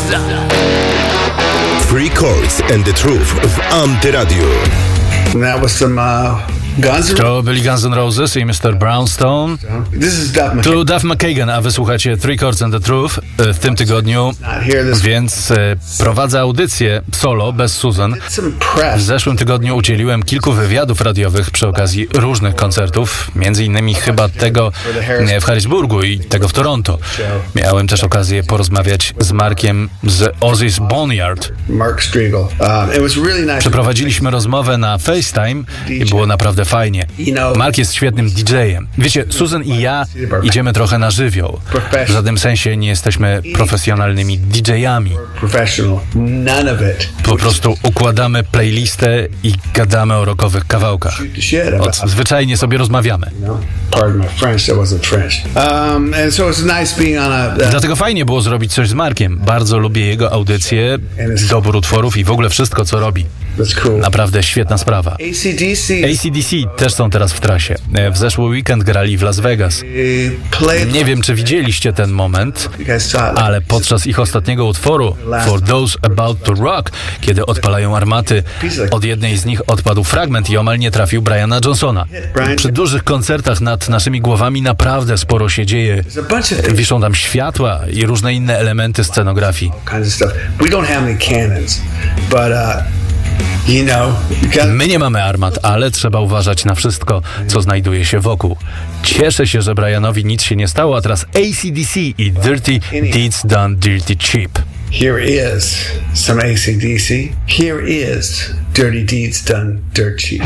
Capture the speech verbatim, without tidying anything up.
Three Chords and the Truth w Antyradiu. That was some uh, Guns N' To byli Guns N' Roses i mister Brownstone. This is Duff McKagan. Tu Duff McKagan, a wysłuchacie Three Chords and the Truth w tym tygodniu, więc e, prowadzę audycję solo bez Susan. W zeszłym tygodniu udzieliłem kilku wywiadów radiowych przy okazji różnych koncertów, między innymi chyba tego w Harrisburgu i tego w Toronto. Miałem też okazję porozmawiać z Markiem z Ozzy's Boneyard. Przeprowadziliśmy rozmowę na FaceTime i było naprawdę fajnie. Mark jest świetnym didżejem. Wiecie, Susan i ja idziemy trochę na żywioł. W żadnym sensie nie jesteśmy profesjonalnymi didżejami. Po prostu układamy playlistę i gadamy o rockowych kawałkach. Od, zwyczajnie sobie rozmawiamy. Dlatego fajnie było zrobić coś z Markiem. Bardzo lubię jego audycje, dobór utworów i w ogóle wszystko, co robi. Naprawdę świetna sprawa. A C D C też są teraz w trasie. W zeszły weekend grali w Las Vegas. Nie wiem, czy widzieliście ten moment, ale podczas ich ostatniego utworu For Those About to Rock, kiedy odpalają armaty, od jednej z nich odpadł fragment i omal nie trafił Briana Johnsona. Przy dużych koncertach nad naszymi głowami naprawdę sporo się dzieje. Wiszą tam światła i różne inne elementy scenografii. My nie mamy armat, ale trzeba uważać na wszystko, co znajduje się wokół. Cieszę się, że Brianowi nic się nie stało, a teraz A C D C i Dirty Deeds Done Dirty Cheap. Here is some A C D C. Here is Dirty Deeds Done Dirt Cheap.